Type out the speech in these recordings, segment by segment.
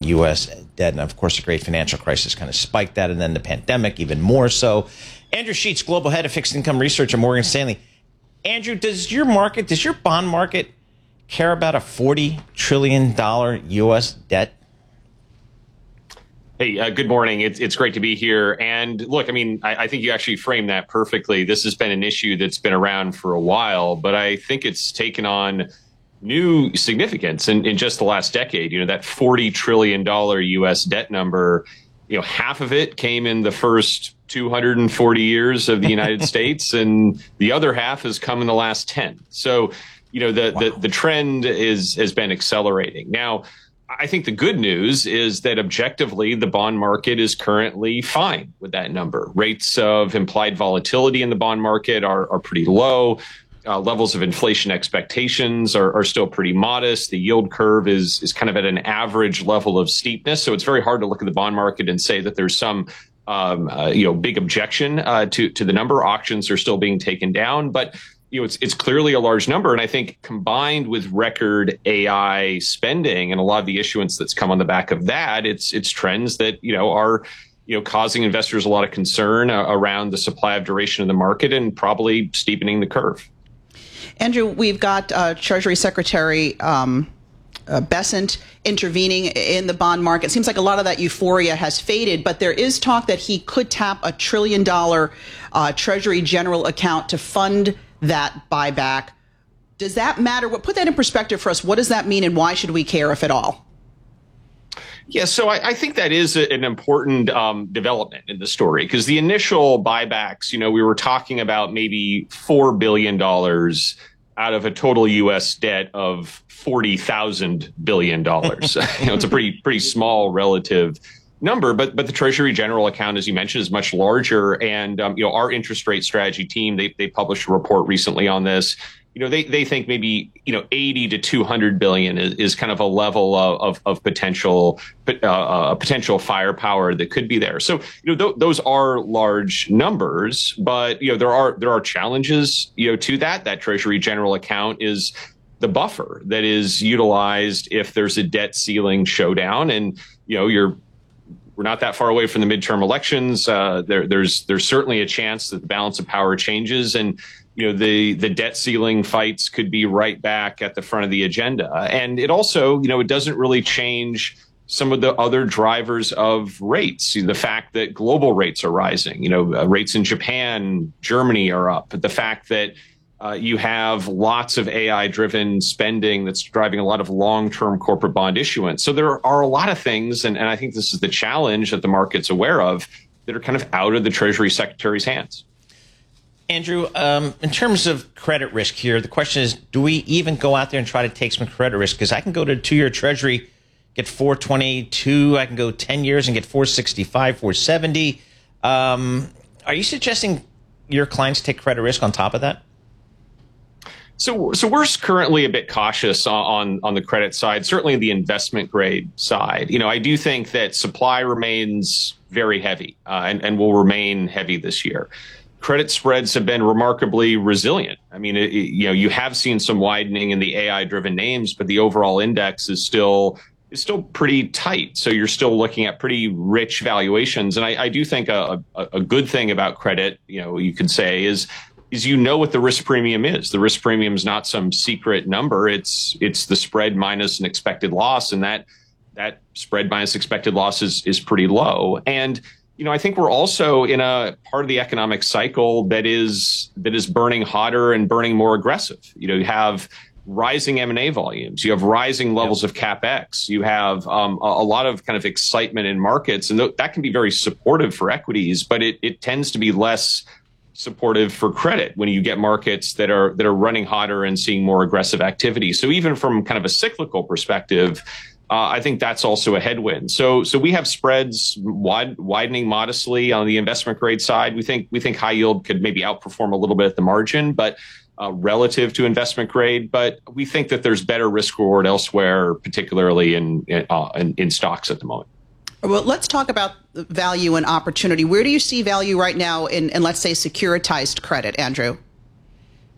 U.S. debt. And of course, the great financial crisis kind of spiked that. And then the pandemic even more so. Andrew Sheets, Global Head of Fixed Income Research at Morgan Stanley. Andrew, does your bond market care about a $40 trillion U.S. debt? Hey, good morning. It's great to be here. And look, I mean, I think you actually framed that perfectly. This has been an issue that's been around for a while, but I think it's taken on new significance in just the last decade. You know, that $40 trillion U.S. debt number, half of it came in the first 240 years of the United States, and the other half has come in the last 10. So, the trend has been accelerating. Now, I think the good news is that objectively, the bond market is currently fine with that number. Rates of implied volatility in the bond market are pretty low. Levels of inflation expectations are still pretty modest. The yield curve is kind of at an average level of steepness. So it's very hard to look at the bond market and say that there's some big objection to the number. Auctions are still being taken down, but it's clearly a large number. And I think combined with record AI spending and a lot of the issuance that's come on the back of that, it's trends that, are, causing investors a lot of concern around the supply of duration in the market and probably steepening the curve. Andrew, we've got Treasury Secretary Bessent intervening in the bond market. It seems like a lot of that euphoria has faded, but there is talk that he could tap a $1 trillion Treasury General account to fund that buyback. Does that matter? Put that in perspective for us. What does that mean, and why should we care, if at all? Yeah, so I think that is an important development in the story, because the initial buybacks, we were talking about maybe $4 billion out of a total U.S. debt of $40,000 billion. It's a pretty small relative number, but the Treasury General account, as you mentioned, is much larger. And our interest rate strategy team, they published a report recently on this. They think maybe 80 to 200 billion is kind of a level of potential firepower that could be there. So those are large numbers, but there are challenges to that Treasury General account is the buffer that is utilized if there's a debt ceiling showdown, and we're not that far away from the midterm elections. There's certainly a chance that the balance of power changes, and the debt ceiling fights could be right back at the front of the agenda. And it also, it doesn't really change some of the other drivers of rates. The fact that global rates are rising, rates in Japan, Germany are up. But the fact that you have lots of AI-driven spending that's driving a lot of long-term corporate bond issuance. So there are a lot of things, and I think this is the challenge that the market's aware of, that are kind of out of the Treasury Secretary's hands. Andrew, in terms of credit risk here, the question is, do we even go out there and try to take some credit risk? Because I can go to a 2-year Treasury, get 422. I can go 10 years and get 465, 470. Are you suggesting your clients take credit risk on top of that? So we're currently a bit cautious on the credit side, certainly the investment grade side. I do think that supply remains very heavy and will remain heavy this year. Credit spreads have been remarkably resilient. I mean, you have seen some widening in the AI-driven names, but the overall index is still pretty tight. So you're still looking at pretty rich valuations. And I do think a good thing about credit, you could say, is what the risk premium is. The risk premium is not some secret number. It's the spread minus an expected loss, and that spread minus expected loss is pretty low. And I think we're also in a part of the economic cycle that is burning hotter and burning more aggressive. You have rising M&A volumes. You have rising levels of CapEx. You have a lot of kind of excitement in markets, and that can be very supportive for equities, but it tends to be less supportive for credit when you get markets that are running hotter and seeing more aggressive activity. So even from kind of a cyclical perspective, I think that's also a headwind. So we have spreads widening modestly on the investment grade side. We think high yield could maybe outperform a little bit at the margin, but relative to investment grade. But we think that there's better risk reward elsewhere, particularly in stocks at the moment. Well, let's talk about value and opportunity. Where do you see value right now in let's say, securitized credit, Andrew?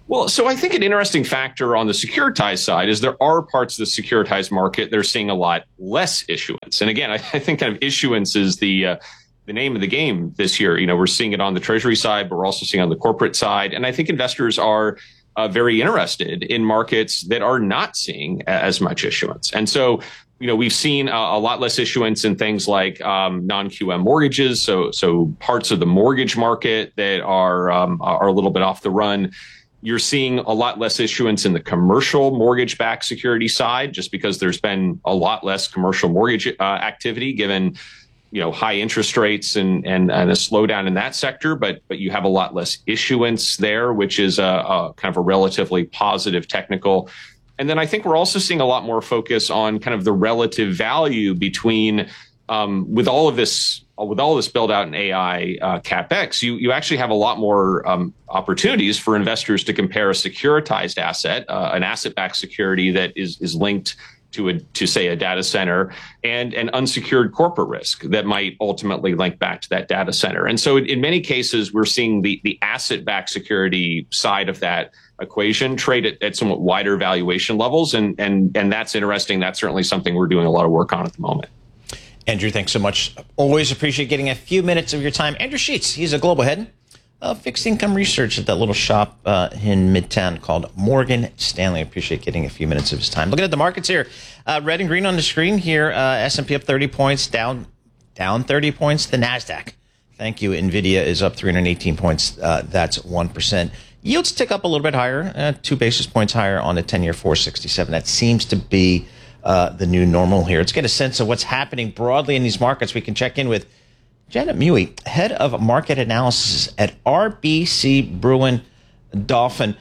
Well, so I think an interesting factor on the securitized side is there are parts of the securitized market that are seeing a lot less issuance. And again, I think kind of issuance is the name of the game this year. We're seeing it on the Treasury side, but we're also seeing it on the corporate side. And I think investors are very interested in markets that are not seeing as much issuance. And so, we've seen a lot less issuance in things like non-QM mortgages. So parts of the mortgage market that are a little bit off the run. You're seeing a lot less issuance in the commercial mortgage-backed security side, just because there's been a lot less commercial mortgage activity given, high interest rates and a slowdown in that sector. But you have a lot less issuance there, which is a kind of a relatively positive technical. And then I think we're also seeing a lot more focus on kind of the relative value between with all of this build out in AI capex, you actually have a lot more opportunities for investors to compare a securitized asset, an asset-backed security that is linked to say a data center, and an unsecured corporate risk that might ultimately link back to that data center. And so in many cases, we're seeing the asset-backed security side of that equation trade at somewhat wider valuation levels, and that's interesting. That's certainly something we're doing a lot of work on at the moment. Andrew, thanks so much. Always appreciate getting a few minutes of your time. Andrew Sheets, he's a global head of fixed income research at that little shop in Midtown called Morgan Stanley. Appreciate getting a few minutes of his time. Looking at the markets here, red and green on the screen here. S&P up 30 points, down 30 points. The NASDAQ, thank you, NVIDIA is up 318 points. That's 1%. Yields tick up a little bit higher, 2 basis points higher on the 10-year 467. That seems to be the new normal here. Let's get a sense of what's happening broadly in these markets. We can check in with Janet Mui, head of market analysis at RBC Brewin Dolphin.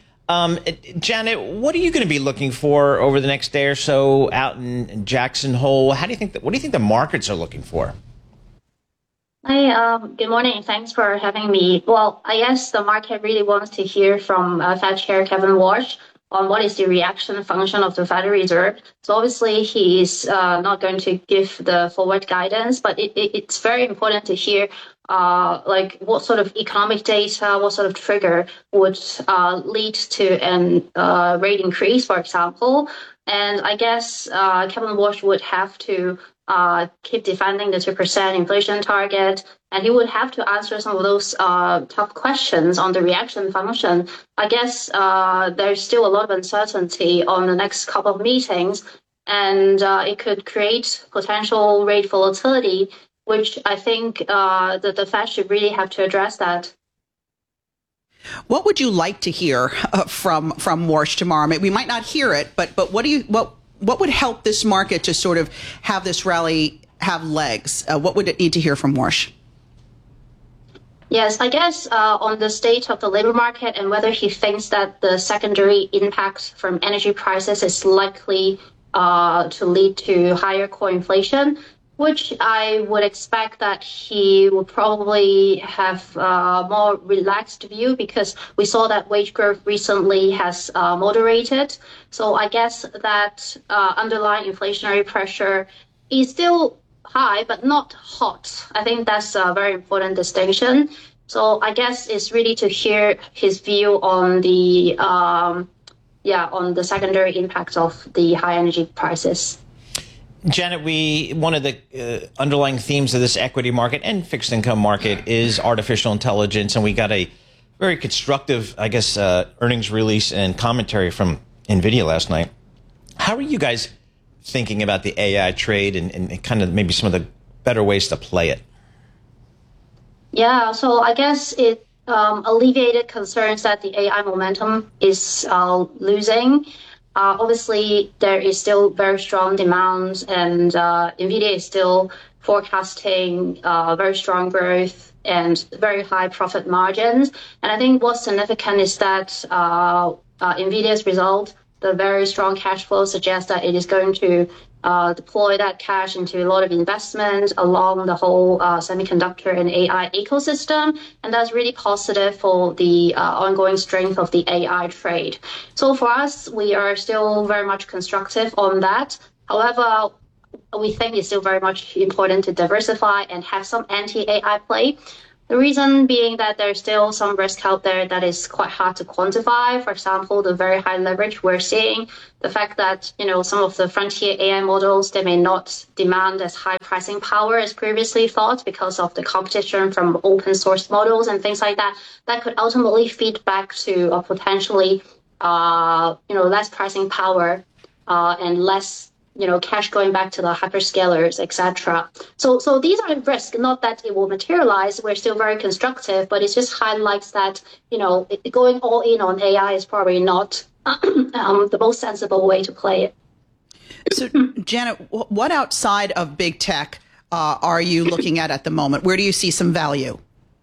Janet, what are you going to be looking for over the next day or so out in Jackson Hole? What do you think the markets are looking for? Hi, good morning. Thanks for having me. Well, I guess the market really wants to hear from Fed Chair Kevin Warsh on what is the reaction function of the Federal Reserve. So obviously he's not going to give the forward guidance, but it's very important to hear like what sort of economic data, what sort of trigger would lead to an rate increase, for example. And I guess Kevin Warsh would have to keep defending the 2% inflation target, and he would have to answer some of those tough questions on the reaction function. I guess there's still a lot of uncertainty on the next couple of meetings, and it could create potential rate volatility, which I think that the Fed should really have to address that. What would you like to hear from Warsh tomorrow? I mean, we might not hear it, but what would help this market to sort of have this rally have legs? What would it need to hear from Warsh? Yes, I guess on the state of the labor market and whether he thinks that the secondary impact from energy prices is likely to lead to higher core inflation, which I would expect that he would probably have a more relaxed view, because we saw that wage growth recently has moderated. So I guess that underlying inflationary pressure is still high, but not hot. I think that's a very important distinction. So I guess it's really to hear his view on the on the secondary impacts of the high energy prices. Janet, one of the underlying themes of this equity market and fixed income market is artificial intelligence, and we got a very constructive, I guess, earnings release and commentary from NVIDIA last night. How are you guys thinking about the AI trade and kind of maybe some of the better ways to play it? Yeah, so I guess it alleviated concerns that the AI momentum is losing. Obviously, there is still very strong demand, and NVIDIA is still forecasting very strong growth and very high profit margins. And I think what's significant is that NVIDIA's result, the very strong cash flow, suggests that it is going to deploy that cash into a lot of investment along the whole semiconductor and AI ecosystem. And that's really positive for the ongoing strength of the AI trade. So for us, we are still very much constructive on that. However, we think it's still very much important to diversify and have some anti-AI play. The reason being that there's still some risk out there that is quite hard to quantify. For example, the very high leverage we're seeing, the fact that, some of the frontier AI models, they may not demand as high pricing power as previously thought because of the competition from open source models and things like that, that could ultimately feed back to a potentially, less pricing power and less cash going back to the hyperscalers, etc. So these are risks, not that it will materialize. We're still very constructive, but it just highlights that, going all in on AI is probably not the most sensible way to play it. So, Janet, what outside of big tech are you looking at the moment? Where do you see some value?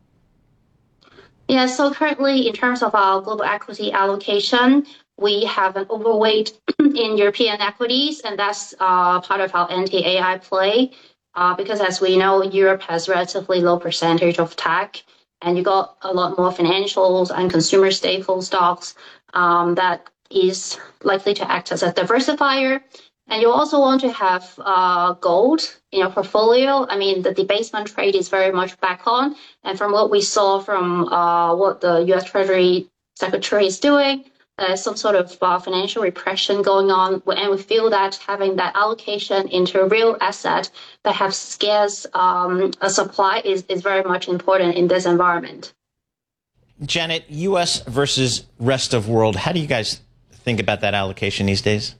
Yeah, so currently in terms of our global equity allocation, we have an overweight in European equities, and that's part of our anti-AI play. Because as we know, Europe has relatively low percentage of tech, and you got a lot more financials and consumer staple stocks that is likely to act as a diversifier. And you also want to have gold in your portfolio. I mean, the debasement trade is very much back on. And from what we saw from what the U.S. Treasury Secretary is doing, some sort of financial repression going on. And we feel that having that allocation into a real asset that have scarce a supply is very much important in this environment. Janet, U.S. versus rest of world, how do you guys think about that allocation these days?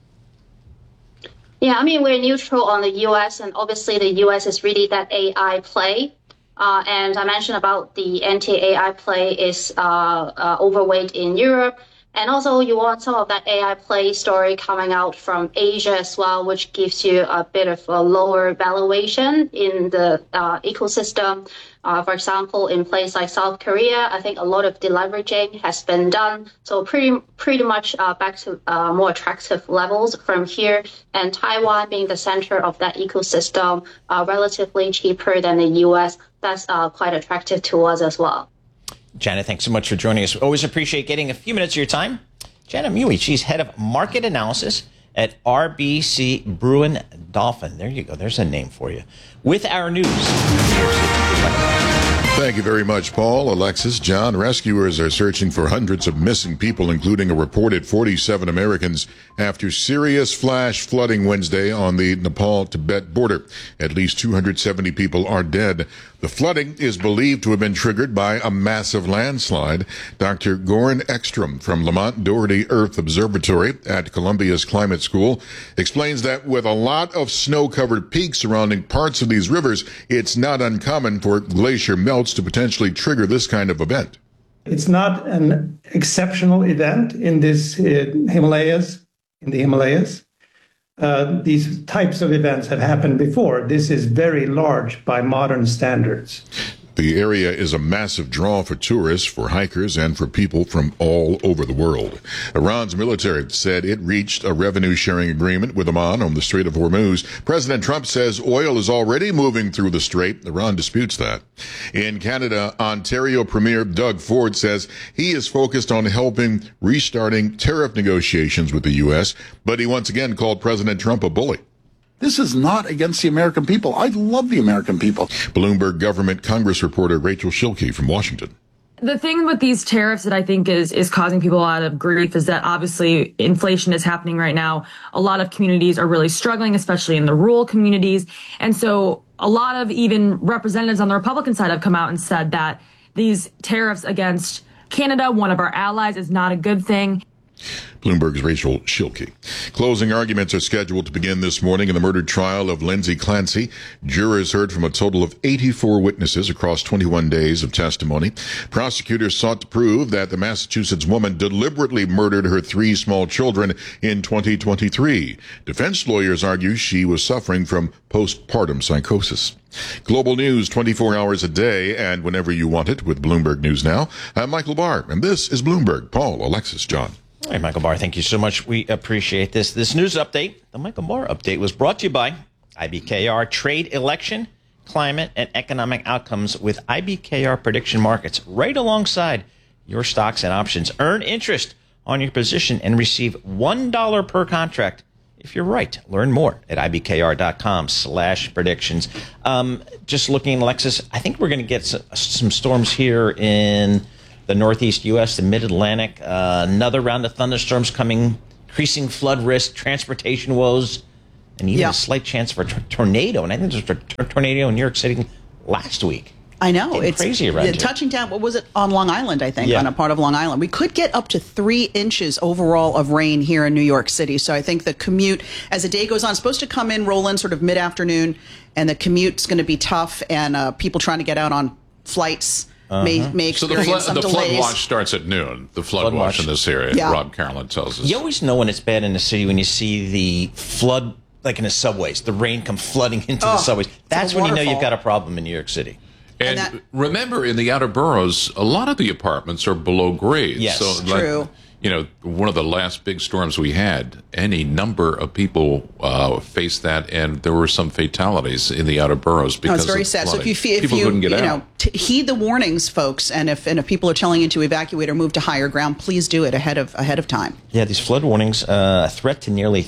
Yeah, I mean, we're neutral on the U.S., and obviously the U.S. is really that AI play. And I mentioned about the anti-AI play is overweight in Europe. And also you want some of that AI play story coming out from Asia as well, which gives you a bit of a lower valuation in the ecosystem. For example, in places like South Korea, I think a lot of deleveraging has been done. So pretty much back to more attractive levels from here. And Taiwan being the center of that ecosystem, relatively cheaper than the U.S., that's quite attractive to us as well. Janet, thanks so much for joining us. Always appreciate getting a few minutes of your time. Janet Mui, she's head of market analysis at RBC Brewin Dolphin. There you go. There's a name for you. With our news. Thank you very much, Paul. Alexis, John, rescuers are searching for hundreds of missing people, including a reported 47 Americans after serious flash flooding Wednesday on the Nepal-Tibet border. At least 270 people are dead. The flooding is believed to have been triggered by a massive landslide. Dr. Goran Ekstrom from Lamont Doherty Earth Observatory at Columbia's Climate School explains that with a lot of snow-covered peaks surrounding parts of these rivers, it's not uncommon for glacier melts to potentially trigger this kind of event. It's not an exceptional event in this Himalayas. These types of events have happened before. This is very large by modern standards. The area is a massive draw for tourists, for hikers, and for people from all over the world. Iran's military said it reached a revenue-sharing agreement with Oman on the Strait of Hormuz. President Trump says oil is already moving through the strait. Iran disputes that. In Canada, Ontario Premier Doug Ford says he is focused on helping restarting tariff negotiations with the U.S., but he once again called President Trump a bully. This is not against the American people. I love the American people. Bloomberg government Congress reporter Rachel Schilke from Washington. The thing with these tariffs that I think is causing people a lot of grief is that obviously inflation is happening right now. A lot of communities are really struggling, especially in the rural communities. And so a lot of even representatives on the Republican side have come out and said that these tariffs against Canada, one of our allies, is not a good thing. Bloomberg's Rachel Schilke. Closing arguments are scheduled to begin this morning in the murder trial of Lindsay Clancy. Jurors heard from a total of 84 witnesses across 21 days of testimony. Prosecutors sought to prove that the Massachusetts woman deliberately murdered her 3 small children in 2023. Defense lawyers argue she was suffering from postpartum psychosis. Global news 24 hours a day and whenever you want it with Bloomberg News Now. I'm Michael Barr, and this is Bloomberg. Paul, Alexis, John. All right, Michael Barr, thank you so much. We appreciate this. This news update, the Michael Barr update, was brought to you by IBKR Trade, Election, Climate, and Economic Outcomes with IBKR Prediction Markets right alongside your stocks and options. Earn interest on your position and receive $1 per contract if you're right. Learn more at ibkr.com/predictions. Just looking, Alexis, I think we're going to get some storms here in the northeast U.S., the mid-Atlantic. Another round of thunderstorms coming, increasing flood risk, transportation woes, and even a slight chance for a tornado. And I think there was a tornado in New York City last week. I know. It's crazy around here. Touching down, what was it, on Long Island, I think, on a part of Long Island. We could get up to 3 inches overall of rain here in New York City. So I think the commute, as the day goes on, is supposed to come in, roll in sort of mid-afternoon, and the commute's going to be tough, and people trying to get out on flights may experience some delays. The flood watch starts at noon, the flood watch in this area, Rob Carolyn tells us. You always know when it's bad in the city when you see the flood, like in the subways, the rain come flooding into the subways. That's when you know you've got a problem in New York City. And remember, in the outer boroughs, a lot of the apartments are below grade. Yes, so, true. One of the last big storms we had, any number of people faced that, and there were some fatalities in the outer boroughs because it's very sad. flooding. So if you couldn't get out. Heed the warnings, folks, and if people are telling you to evacuate or move to higher ground, please do it ahead of time. Yeah, these flood warnings, a threat to nearly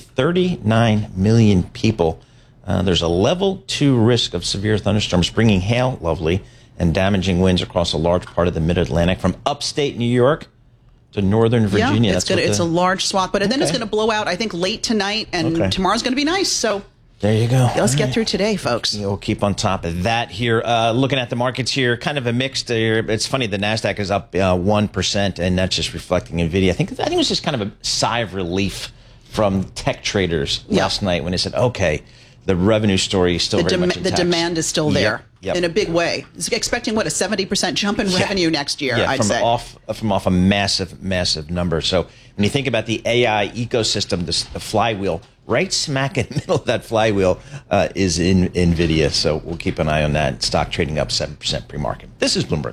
39 million people. There's a level 2 risk of severe thunderstorms bringing hail, lovely, and damaging winds across a large part of the mid-Atlantic from upstate New York to northern Virginia. Yeah, it's a large swath, but then it's going to blow out, I think, late tonight, and tomorrow's going to be nice. So there you go. Let's get through today, folks. We'll keep on top of that here. Looking at the markets here, kind of a mixed. It's funny, the NASDAQ is up 1%, and that's just reflecting NVIDIA. I think it was just kind of a sigh of relief from tech traders last night when they said, okay, the revenue story is still very much intact. The demand is still there in a big way. It's expecting, a 70% jump in revenue next year, I'd say. From off a massive, massive number. So when you think about the AI ecosystem, the flywheel, right smack in the middle of that flywheel is in NVIDIA. So we'll keep an eye on that. Stock trading up 7% pre-market. This is Bloomberg.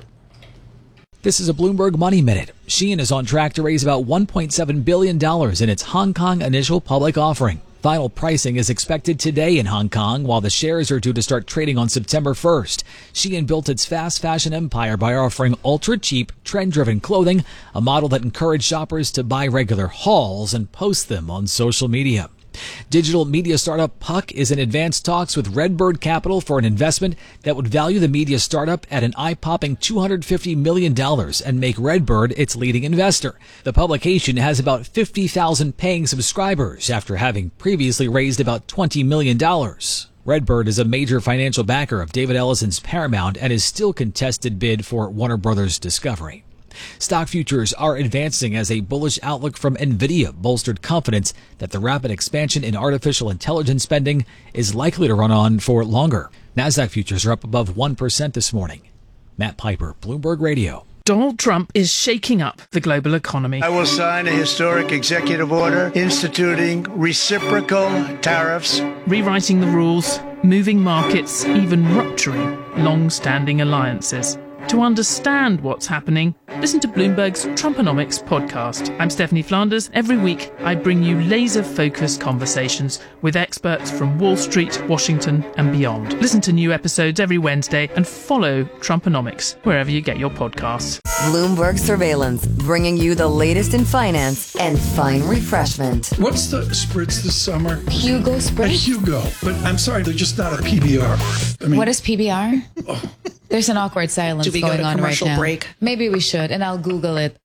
This is a Bloomberg Money Minute. Shein is on track to raise about $1.7 billion in its Hong Kong initial public offering. Final pricing is expected today in Hong Kong, while the shares are due to start trading on September 1st. Shein built its fast fashion empire by offering ultra-cheap, trend-driven clothing, a model that encouraged shoppers to buy regular hauls and post them on social media. Digital media startup Puck is in advanced talks with Redbird Capital for an investment that would value the media startup at an eye-popping $250 million and make Redbird its leading investor. The publication has about 50,000 paying subscribers after having previously raised about $20 million. Redbird is a major financial backer of David Ellison's Paramount and his still contested bid for Warner Brothers Discovery. Stock futures are advancing as a bullish outlook from NVIDIA bolstered confidence that the rapid expansion in artificial intelligence spending is likely to run on for longer. NASDAQ futures are up above 1% this morning. Matt Piper, Bloomberg Radio. Donald Trump is shaking up the global economy. I will sign a historic executive order instituting reciprocal tariffs, rewriting the rules, moving markets, even rupturing long-standing alliances. To understand what's happening, listen to Bloomberg's Trumponomics podcast. I'm Stephanie Flanders. Every week, I bring you laser-focused conversations with experts from Wall Street, Washington, and beyond. Listen to new episodes every Wednesday and follow Trumponomics wherever you get your podcasts. Bloomberg Surveillance, bringing you the latest in finance and fine refreshment. What's the spritz this summer? Hugo Spritz. Hugo, but I'm sorry, they're just not a PBR. What is PBR? There's an awkward silence going on right now. Break? Maybe we should, and I'll Google it.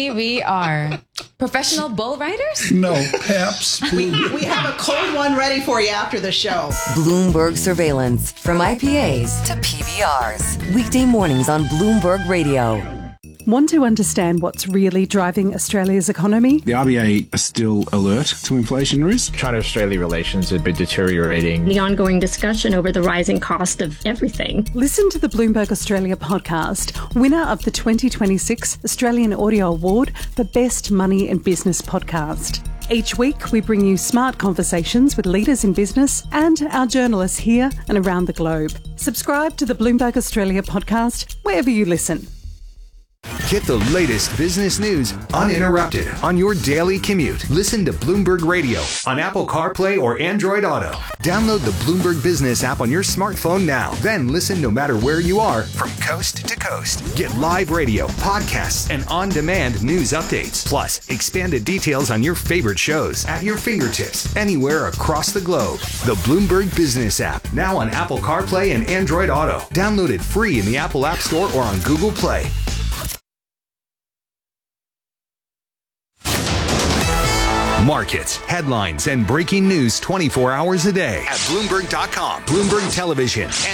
PBR. Professional bull riders? No, Paps. We have a cold one ready for you after the show. Bloomberg Surveillance, from IPAs to PBRs. Weekday mornings on Bloomberg Radio. Want to understand what's really driving Australia's economy? The RBA are still alert to inflation risk. China-Australia relations have been deteriorating. The ongoing discussion over the rising cost of everything. Listen to the Bloomberg Australia podcast, winner of the 2026 Australian Audio Award for Best Money and Business Podcast. Each week, we bring you smart conversations with leaders in business and our journalists here and around the globe. Subscribe to the Bloomberg Australia podcast wherever you listen. Get the latest business news uninterrupted on your daily commute. Listen to Bloomberg Radio on Apple CarPlay or Android Auto. Download the Bloomberg Business app on your smartphone now. Then listen no matter where you are from coast to coast. Get live radio, podcasts, and on-demand news updates. Plus, expanded details on your favorite shows at your fingertips anywhere across the globe. The Bloomberg Business app, now on Apple CarPlay and Android Auto. Download it free in the Apple App Store or on Google Play. Markets, headlines, and breaking news 24 hours a day at Bloomberg.com, Bloomberg Television,